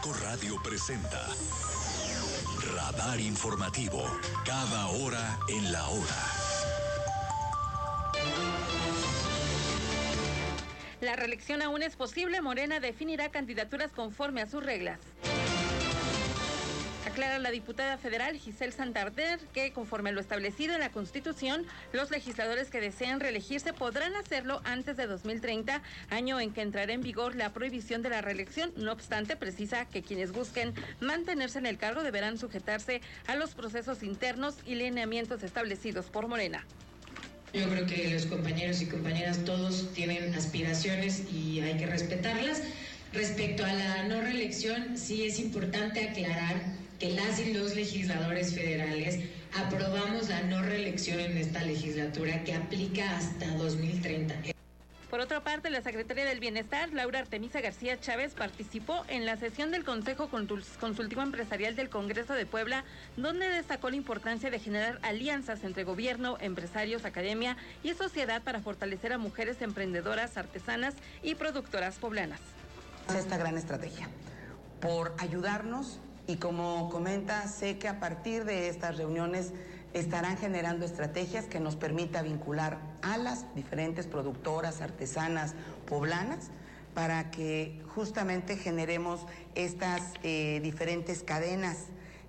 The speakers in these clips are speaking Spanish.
5 Radio presenta Radar Informativo, cada hora en la hora. La reelección aún es posible. Morena definirá candidaturas conforme a sus reglas. Aclara la diputada federal Giselle Santander que, conforme a lo establecido en la Constitución, los legisladores que deseen reelegirse podrán hacerlo antes de 2030, año en que entrará en vigor la prohibición de la reelección. No obstante, precisa que quienes busquen mantenerse en el cargo deberán sujetarse a los procesos internos y lineamientos establecidos por Morena. Yo creo que los compañeros y compañeras todos tienen aspiraciones y hay que respetarlas. Respecto a la no reelección, sí es importante aclarar que las y los legisladores federales aprobamos la no reelección en esta legislatura que aplica hasta 2030. Por otra parte, la secretaria del Bienestar, Laura Artemisa García Chávez, participó en la sesión del Consejo Consultivo Empresarial del Congreso de Puebla, donde destacó la importancia de generar alianzas entre gobierno, empresarios, academia y sociedad para fortalecer a mujeres emprendedoras, artesanas y productoras poblanas. Esta gran estrategia, por ayudarnos, y como comenta, sé que a partir de estas reuniones estarán generando estrategias que nos permita vincular a las diferentes productoras, artesanas, poblanas, para que justamente generemos estas diferentes cadenas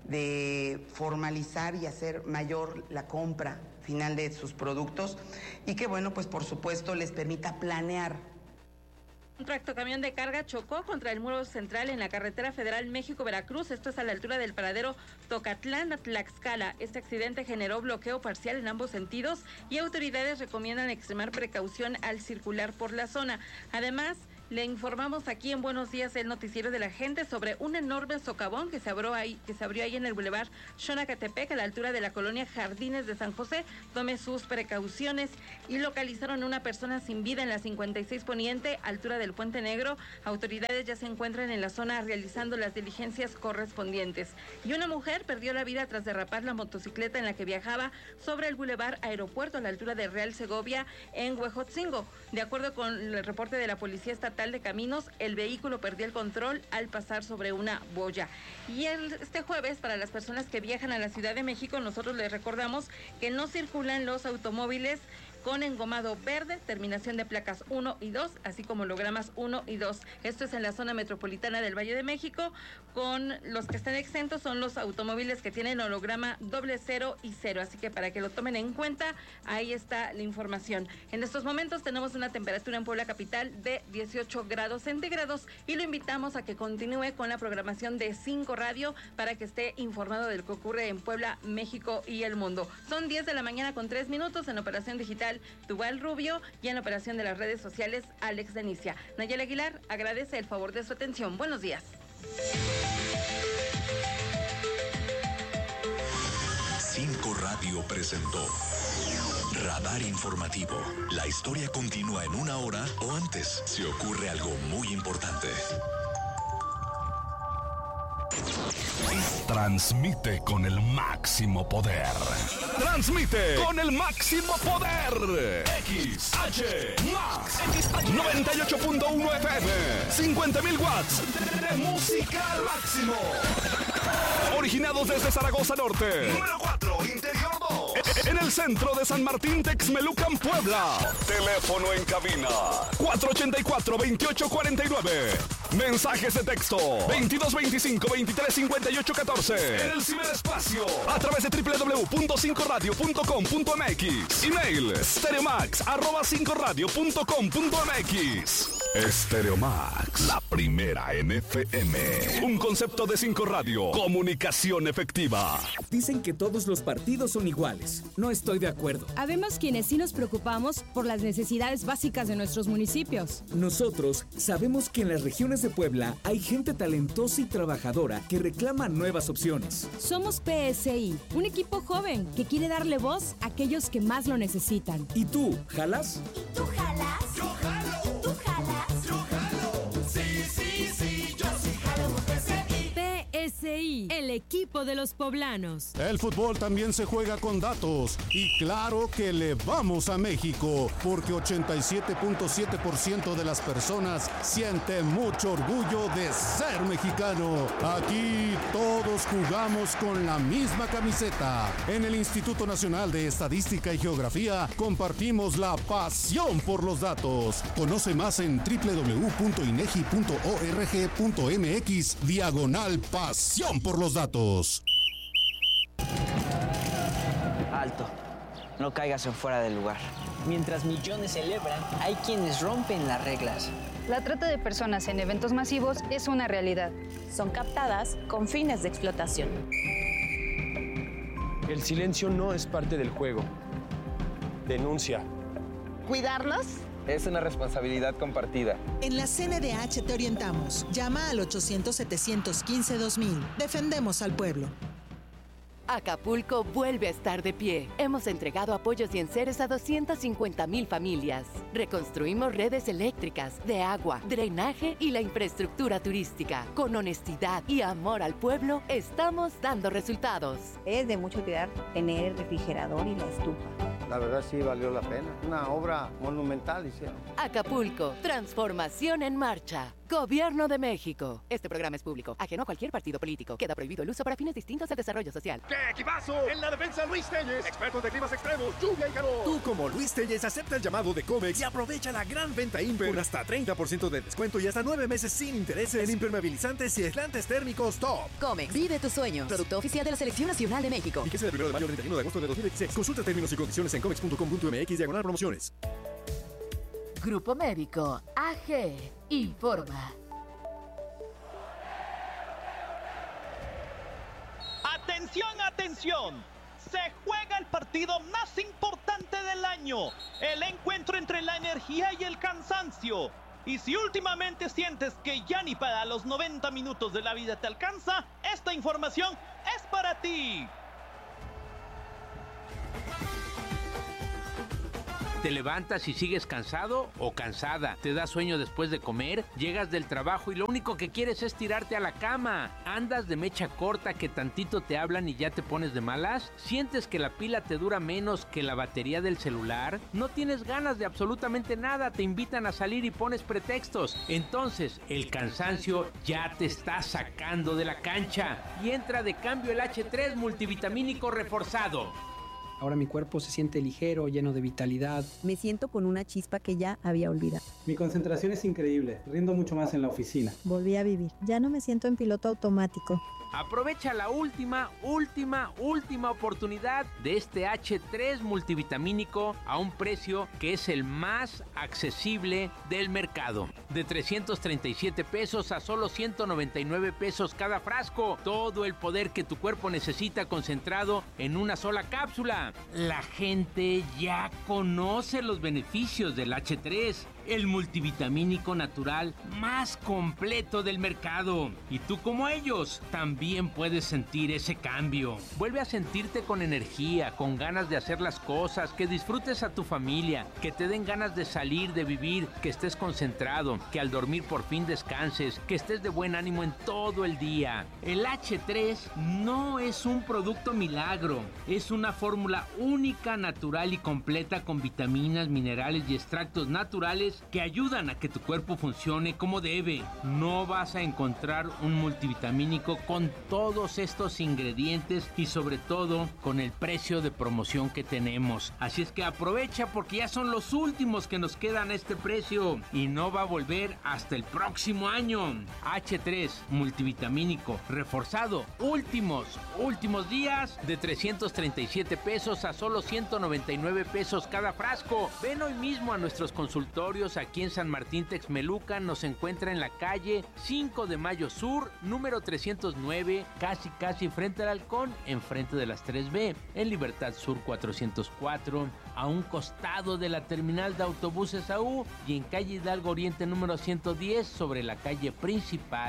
de formalizar y hacer mayor la compra final de sus productos y que, bueno, pues por supuesto les permita planear. Un tractocamión de carga chocó contra el muro central en la carretera federal México-Veracruz. Esto es a la altura del paradero Tocatlán-Tlaxcala. Este accidente generó bloqueo parcial en ambos sentidos y autoridades recomiendan extremar precaución al circular por la zona. Además, le informamos aquí en Buenos Días, el noticiero de la gente, sobre un enorme socavón que se abrió ahí en el bulevar Xonacatepec, a la altura de la colonia Jardines de San José. Tome sus precauciones. Y localizaron una persona sin vida en la 56 Poniente, altura del Puente Negro. Autoridades ya se encuentran en la zona realizando las diligencias correspondientes. Y una mujer perdió la vida tras derrapar la motocicleta en la que viajaba sobre el bulevar Aeropuerto, a la altura de Real Segovia, en Huejotzingo. De acuerdo con el reporte de la Policía Estatal de Caminos, el vehículo perdió el control al pasar sobre una boya. Y este jueves, para las personas que viajan a la Ciudad de México, nosotros les recordamos que no circulan los automóviles con engomado verde, terminación de placas 1 y 2, así como hologramas 1 y 2. Esto es en la zona metropolitana del Valle de México. Con los que están exentos son los automóviles que tienen holograma 00 y 0, así que para que lo tomen en cuenta, ahí está la información. En estos momentos tenemos una temperatura en Puebla capital de 18 grados centígrados y lo invitamos a que continúe con la programación de 5 Radio para que esté informado de lo que ocurre en Puebla, México y el mundo. Son 10 de la mañana con 3 minutos en Operación Digital Tubal Rubio y en la operación de las redes sociales Alex Denicia. Nayeli Aguilar agradece el favor de su atención. Buenos días. 5 Radio presentó Radar Informativo. La historia continúa en una hora o antes si ocurre algo muy importante. Transmite con el máximo poder. Transmite con el máximo poder. XH Max 98.1 FM. 50,000 watts de música al máximo. Originados desde Zaragoza Norte. Número 4, Interior 2. En el centro de San Martín, Texmelucan, Puebla. Teléfono en cabina 484-2849. Mensajes de texto 2225-235814. En el ciberespacio a través de www.5radio.com.mx. Email stereomax@5radio.com.mx. Stereomax, la primera en FM. Un concepto de 5 Radio. Comunicación efectiva. Dicen que todos los partidos son iguales. No estoy de acuerdo. Habemos quienes sí nos preocupamos por las necesidades básicas de nuestros municipios. Nosotros sabemos que en las regiones de Puebla hay gente talentosa y trabajadora que reclama nuevas opciones. Somos PSI, un equipo joven que quiere darle voz a aquellos que más lo necesitan. ¿Y tú, jalas? ¿Y tú jalas? Yo jalo. ¿Tú jalas? Yo jalo. Sí, yo sí jalo. PSI, el equipo de los poblanos. El fútbol también se juega con datos y claro que le vamos a México porque 87.7% de las personas siente mucho orgullo de ser mexicano. Aquí todos jugamos con la misma camiseta. En el Instituto Nacional de Estadística y Geografía compartimos la pasión por los datos. Conoce más en www.inegi.org.mx/pasión por los datos. Alto, no caigas en fuera del lugar. Mientras millones celebran, hay quienes rompen las reglas. La trata de personas en eventos masivos es una realidad. Son captadas con fines de explotación. El silencio no es parte del juego. Denuncia. ¿Cuidarnos? Es una responsabilidad compartida. En la CNDH te orientamos. Llama al 800-715-2000. Defendemos al pueblo. Acapulco vuelve a estar de pie. Hemos entregado apoyos y enseres a 250,000 familias. Reconstruimos redes eléctricas, de agua, drenaje y la infraestructura turística. Con honestidad y amor al pueblo, estamos dando resultados. Es de mucha utilidad tener el refrigerador y la estufa. La verdad sí valió la pena. Una obra monumental hicieron. Acapulco, transformación en marcha. Gobierno de México. Este programa es público, ajeno a cualquier partido político. Queda prohibido el uso para fines distintos al desarrollo social. ¡Qué equipazo! En la defensa Luis Telles, expertos de climas extremos, lluvia y calor. Tú como Luis Telles acepta el llamado de Comex y aprovecha la gran venta Imper con hasta 30% de descuento y hasta 9 meses sin intereses en impermeabilizantes y aislantes térmicos top. Comex, vive tus sueños. Producto oficial de la Selección Nacional de México. Vigencia del 1 de mayo al 31 de agosto de 2016. Consulta términos y condiciones en comex.com.mx/promociones. Grupo Médico AG informa. ¡Atención, atención! Se juega el partido más importante del año, el encuentro entre la energía y el cansancio. Y si últimamente sientes que ya ni para los 90 minutos de la vida te alcanza, esta información es para ti. ¿Te levantas y sigues cansado o cansada? ¿Te da sueño después de comer? ¿Llegas del trabajo y lo único que quieres es tirarte a la cama? ¿Andas de mecha corta que tantito te hablan y ya te pones de malas? ¿Sientes que la pila te dura menos que la batería del celular? ¿No tienes ganas de absolutamente nada? ¿Te invitan a salir y pones pretextos? Entonces, el cansancio ya te está sacando de la cancha. Y entra de cambio el H3 multivitamínico reforzado. Ahora mi cuerpo se siente ligero, lleno de vitalidad. Me siento con una chispa que ya había olvidado. Mi concentración es increíble, rindo mucho más en la oficina. Volví a vivir, ya no me siento en piloto automático. Aprovecha la última oportunidad de este H3 multivitamínico a un precio que es el más accesible del mercado. De 337 pesos a solo 199 pesos cada frasco. Todo el poder que tu cuerpo necesita concentrado en una sola cápsula. La gente ya conoce los beneficios del H3. El multivitamínico natural más completo del mercado. Y tú como ellos, también puedes sentir ese cambio. Vuelve a sentirte con energía, con ganas de hacer las cosas, que disfrutes a tu familia, que te den ganas de salir, de vivir, que estés concentrado, que al dormir por fin descanses, que estés de buen ánimo en todo el día. El H3 no es un producto milagro, es una fórmula única, natural y completa con vitaminas, minerales y extractos naturales que ayudan a que tu cuerpo funcione como debe. No vas a encontrar un multivitamínico con todos estos ingredientes y sobre todo con el precio de promoción que tenemos. Así es que aprovecha porque ya son los últimos que nos quedan a este precio y no va a volver hasta el próximo año. H3 multivitamínico reforzado, últimos días, de 337 pesos a solo 199 pesos cada frasco. Ven hoy mismo a nuestros consultorios aquí en San Martín Texmelucan. Nos encuentra en la calle 5 de Mayo Sur, número 309, casi frente al Halcón, enfrente de las 3B, en Libertad Sur 404, a un costado de la terminal de autobuses AU y en calle Hidalgo Oriente número 110, sobre la calle principal, que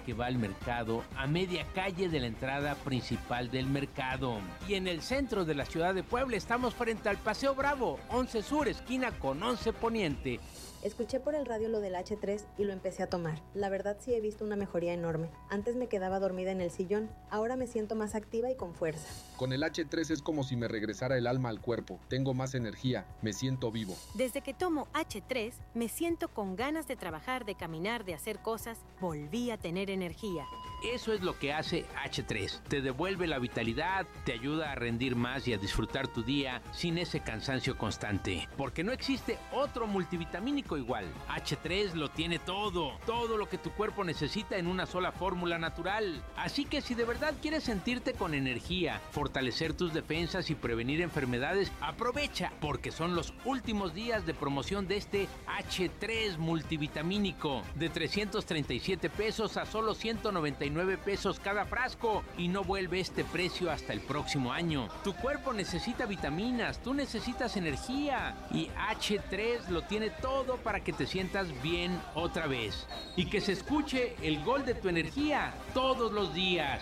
que va al mercado a media calle de la entrada principal del mercado. Y en el centro de la ciudad de Puebla estamos frente al Paseo Bravo, 11 Sur, esquina con 11 Poniente. Escuché por el radio lo del H3 y lo empecé a tomar. La verdad sí he visto una mejoría enorme. Antes me quedaba dormida en el sillón, ahora me siento más activa y con fuerza. Con el H3 es como si me regresara el alma al cuerpo. Tengo más energía, me siento vivo. Desde que tomo H3, me siento con ganas de trabajar, de caminar, de hacer cosas. Volví a tener energía. Eso es lo que hace H3. Te devuelve la vitalidad, te ayuda a rendir más y a disfrutar tu día sin ese cansancio constante. Porque no existe otro multivitamínico igual. H3 lo tiene todo lo que tu cuerpo necesita en una sola fórmula natural. Así que si de verdad quieres sentirte con energía, fortalecer tus defensas y prevenir enfermedades, aprovecha, porque son los últimos días de promoción de este H3 multivitamínico, de 337 pesos a solo 199 pesos cada frasco, y no vuelve este precio hasta el próximo año. Tu cuerpo necesita vitaminas, tú necesitas energía, y H3 lo tiene todo para que te sientas bien otra vez y que se escuche el gol de tu energía todos los días.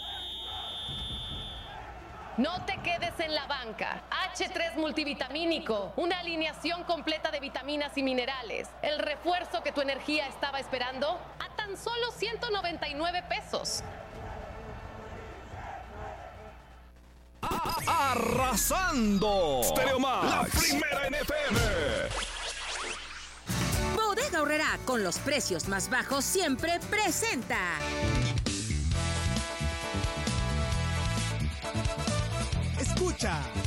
No te quedes en la banca. H3 multivitamínico, una alineación completa de vitaminas y minerales. El refuerzo que tu energía estaba esperando a tan solo 199 pesos. ¡Arrasando! Stereo Max, la primera en FM. Bodega Aurrerá, con los precios más bajos siempre presenta. Escucha